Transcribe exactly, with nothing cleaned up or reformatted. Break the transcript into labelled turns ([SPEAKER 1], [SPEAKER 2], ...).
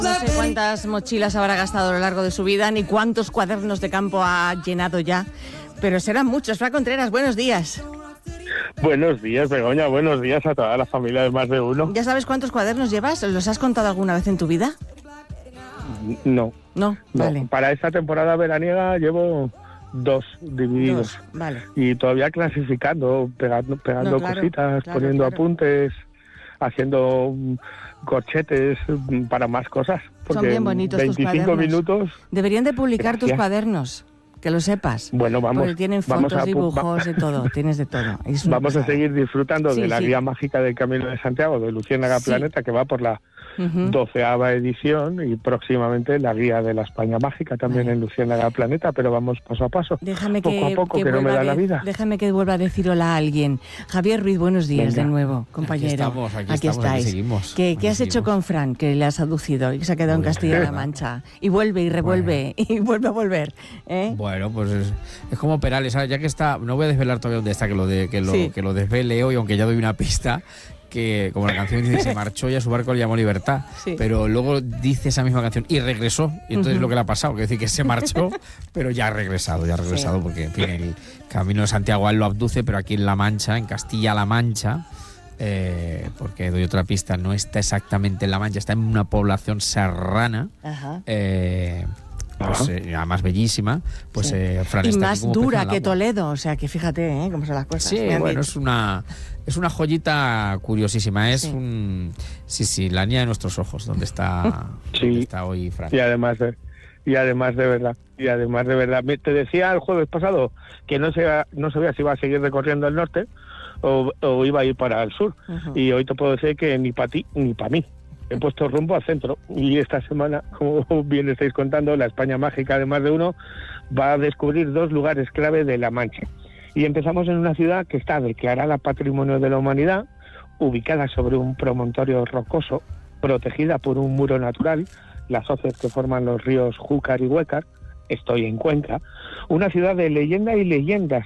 [SPEAKER 1] No sé cuántas mochilas habrá gastado a lo largo de su vida, ni cuántos cuadernos de campo ha llenado ya, pero serán muchos. Fra Contreras, buenos días.
[SPEAKER 2] Buenos días, Begoña. Buenos días a toda la familia de Más de Uno.
[SPEAKER 1] ¿Ya sabes cuántos cuadernos llevas? ¿Los has contado alguna vez en tu vida?
[SPEAKER 2] No.
[SPEAKER 1] No,
[SPEAKER 2] no.
[SPEAKER 1] vale.
[SPEAKER 2] Para esta temporada veraniega llevo dos divididos.
[SPEAKER 1] Dos, vale.
[SPEAKER 2] Y todavía clasificando, pegando, pegando
[SPEAKER 1] No, claro,
[SPEAKER 2] cositas,
[SPEAKER 1] claro,
[SPEAKER 2] poniendo
[SPEAKER 1] claro.
[SPEAKER 2] apuntes, haciendo mm, corchetes mm, para más cosas. Porque
[SPEAKER 1] Son bien bonitos tus
[SPEAKER 2] veinticinco
[SPEAKER 1] cuadernos.
[SPEAKER 2] minutos.
[SPEAKER 1] Deberían de publicar tus
[SPEAKER 2] Gracias.
[SPEAKER 1] cuadernos, que lo sepas.
[SPEAKER 2] Bueno, vamos.
[SPEAKER 1] Porque tienen
[SPEAKER 2] vamos
[SPEAKER 1] fotos,
[SPEAKER 2] a,
[SPEAKER 1] dibujos, de todo, tienes de todo. Es una
[SPEAKER 2] Vamos a
[SPEAKER 1] pasada.
[SPEAKER 2] seguir disfrutando
[SPEAKER 1] Sí,
[SPEAKER 2] de la
[SPEAKER 1] sí.
[SPEAKER 2] guía mágica del Camino de Santiago, de Luciérnaga
[SPEAKER 1] Sí.
[SPEAKER 2] Planeta, que va por la
[SPEAKER 1] Ujú.
[SPEAKER 2] doceava edición, y próximamente la guía de la España Mágica también
[SPEAKER 1] Vale.
[SPEAKER 2] en Luciérnaga Planeta, pero vamos paso a paso.
[SPEAKER 1] Déjame
[SPEAKER 2] poco
[SPEAKER 1] que,
[SPEAKER 2] a poco,
[SPEAKER 1] que
[SPEAKER 2] que, no me
[SPEAKER 1] vuelva
[SPEAKER 2] da
[SPEAKER 1] a
[SPEAKER 2] la
[SPEAKER 1] de-
[SPEAKER 2] vida.
[SPEAKER 1] Déjame que vuelva a decir hola a alguien. Javier Ruiz, buenos días
[SPEAKER 2] Venga.
[SPEAKER 1] de nuevo, compañero.
[SPEAKER 3] estamos, aquí estamos, aquí
[SPEAKER 1] estáis.
[SPEAKER 3] seguimos,
[SPEAKER 1] ¿Qué,
[SPEAKER 3] aquí
[SPEAKER 1] qué has hecho
[SPEAKER 3] seguimos.
[SPEAKER 1] con Fran, que le has aducido y que se ha quedado en
[SPEAKER 3] Muy bien.
[SPEAKER 1] Castilla-La Mancha? Y vuelve y revuelve y vuelve a volver. ¿eh?
[SPEAKER 3] Bueno, pues es, es como Perales, ¿sabes? Ya que está, no voy a desvelar todavía dónde está, que lo de, que lo,
[SPEAKER 1] Sí.
[SPEAKER 3] que lo desvele hoy, aunque ya doy una pista, que como la canción dice, se marchó y a su barco le llamó Libertad,
[SPEAKER 1] Sí.
[SPEAKER 3] pero luego dice esa misma canción y regresó, y entonces
[SPEAKER 1] Ujú.
[SPEAKER 3] lo que le ha pasado, que decir que se marchó, pero ya ha regresado, ya ha regresado,
[SPEAKER 1] Sí.
[SPEAKER 3] porque en fin, el Camino de Santiago a él lo abduce, pero aquí en La Mancha, en Castilla-La Mancha, eh, porque doy otra pista, no está exactamente en La Mancha, está en una población serrana,
[SPEAKER 1] Ajá.
[SPEAKER 3] eh, pues eh, además bellísima, pues
[SPEAKER 1] Sí.
[SPEAKER 3] eh, Fran
[SPEAKER 1] Y
[SPEAKER 3] está aquí
[SPEAKER 1] más
[SPEAKER 3] como pez
[SPEAKER 1] dura
[SPEAKER 3] en el
[SPEAKER 1] que
[SPEAKER 3] agua.
[SPEAKER 1] Toledo, o sea que fíjate ¿eh? cómo son las cosas.
[SPEAKER 3] Sí,
[SPEAKER 1] me han
[SPEAKER 3] bueno,
[SPEAKER 1] dicho.
[SPEAKER 3] es una es una joyita curiosísima, es
[SPEAKER 1] Sí.
[SPEAKER 3] un sí, sí, la niña de nuestros ojos, donde está,
[SPEAKER 2] Sí.
[SPEAKER 3] donde está hoy Fran.
[SPEAKER 2] Y además de, y además de verdad, y además de verdad. Me- Te decía el jueves pasado que no se, no sabía si iba a seguir recorriendo el norte o, o iba a ir para el sur.
[SPEAKER 1] Ujú.
[SPEAKER 2] Y hoy te puedo decir que ni para ti ni para mí. He puesto rumbo al centro, y esta semana, como bien estáis contando, la España Mágica de Más de Uno va a descubrir dos lugares clave de La Mancha. Y empezamos en una ciudad que está declarada Patrimonio de la Humanidad, ubicada sobre un promontorio rocoso, protegida por un muro natural, las hoces que forman los ríos Júcar y Huécar. Estoy en Cuenca, una ciudad de leyenda y leyendas,